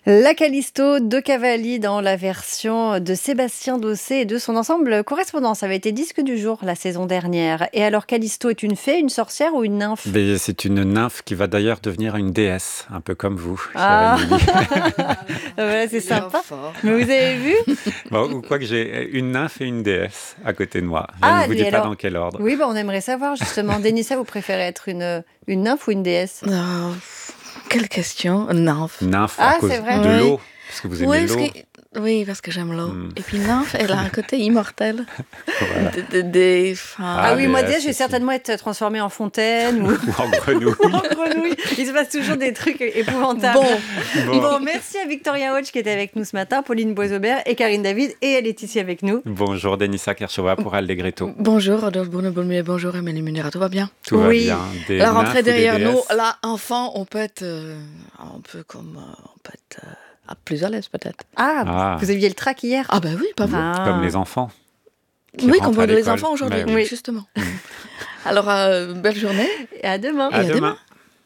La Callisto de Cavalli dans la version de Sébastien Dossé et de son ensemble Correspondance avait été disque du jour la saison dernière. Et alors Callisto est une fée, une sorcière ou une nymphe? Mais c'est une nymphe qui va d'ailleurs devenir une déesse, un peu comme vous, Ah, chère Émilie. voilà, c'est sympa. Mais vous avez vu? Bon, ou quoi que j'ai une nymphe et une déesse à côté de moi. Je Ah, ne vous et dis pas alors dans quel ordre. Oui, on aimerait savoir justement. Denissa, vous préférez être une nymphe ou une déesse? Oh, quelle question, nymphe. Nymphe Ah, à cause c'est vrai. de Oui. l'eau, parce que vous aimez l'eau. Oui, parce que j'aime l'eau. Mm. Et puis nymphe, elle a un côté immortel. Voilà. Ah oui, moi déesse déesse, je vais aussi. certainement être transformée en fontaine ou Ou en grenouille. en grenouille. Il se passe toujours des trucs épouvantables. Bon, merci à Victoria Hodge qui était avec nous ce matin, Pauline Boisaubert et Karine David, et elle est ici avec nous. Bonjour Denissa Kershova pour Allegretto. Bonjour Rodolphe Bournebolmier, bonjour Amélie Munera, tout va bien? Tout va Oui. bien. Des La nymphes rentrée ou des derrière nous, déesses là, enfant, on peut être plus à l'aise peut-être. Ah, vous aviez le trac hier? Ah ben oui, pas vous. Ah. Comme les enfants. qui Oui, rentrent comme à les l'école. enfants aujourd'hui, Mais oui. justement. Alors, belle journée. Et à demain. À Et à demain.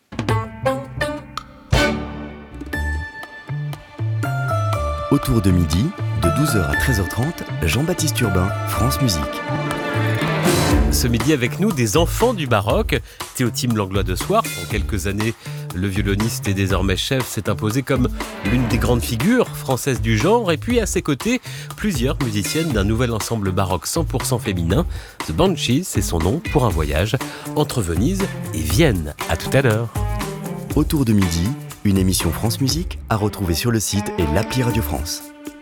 Autour de midi, de 12h à 13h30, Jean-Baptiste Urbain, France Musique. Ce midi avec nous, des enfants du baroque. Théotime Langlois de Soir, en quelques années, le violoniste et désormais chef s'est imposé comme l'une des grandes figures françaises du genre. Et puis à ses côtés, plusieurs musiciennes d'un nouvel ensemble baroque 100% féminin. The Banshees, c'est son nom pour un voyage entre Venise et Vienne. À tout à l'heure. Autour de midi, une émission France Musique à retrouver sur le site et l'appli Radio France.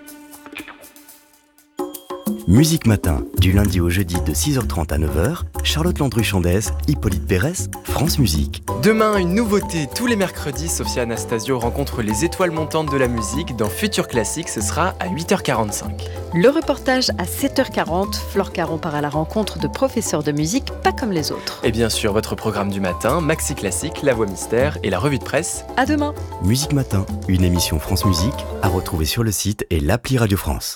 Musique Matin, du lundi au jeudi de 6h30 à 9h, Charlotte Landru-Chandès, Hippolyte Pérès, France Musique. Demain, une nouveauté. Tous les mercredis, Sophia Anastasio rencontre les étoiles montantes de la musique. Dans Futur Classique, ce sera à 8h45. Le reportage à 7h40, Flore Caron part à la rencontre de professeurs de musique pas comme les autres. Et bien sûr, votre programme du matin, Maxi Classique, La Voix Mystère et la revue de presse. À demain. Musique Matin, une émission France Musique à retrouver sur le site et l'appli Radio France.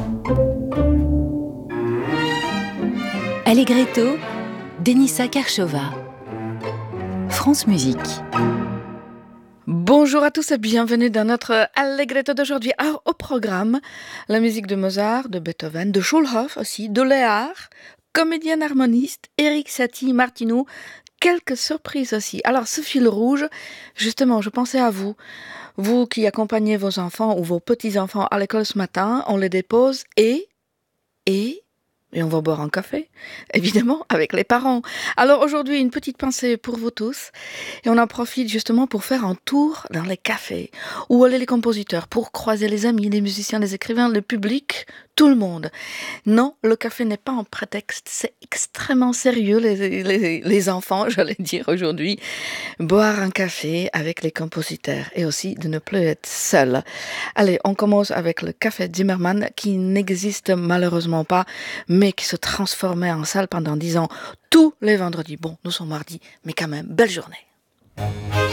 Allegretto, Denissa Kershova. France Musique. Bonjour à tous et bienvenue dans notre Allegretto d'aujourd'hui. Alors, au programme, la musique de Mozart, de Beethoven, de Schulhoff aussi, de Léard, comédien harmoniste, Eric Satie, Martineau, quelques surprises aussi. Alors, ce fil rouge, justement, je pensais à vous. Vous qui accompagnez vos enfants ou vos petits-enfants à l'école ce matin, on les dépose et on va boire un café, évidemment, avec les parents. Alors aujourd'hui, une petite pensée pour vous tous. Et on en profite justement pour faire un tour dans les cafés. Où allaient les compositeurs pour croiser les amis, les musiciens, les écrivains, le public, tout le monde. Non, le café n'est pas un prétexte. C'est extrêmement sérieux, les enfants, j'allais dire aujourd'hui. Boire un café avec les compositeurs et aussi de ne plus être seul. Allez, on commence avec le café Zimmermann qui n'existe malheureusement pas, mais qui se transformait en salle pendant 10 ans, tous les vendredis. Bon, nous sommes mardi, mais quand même, belle journée.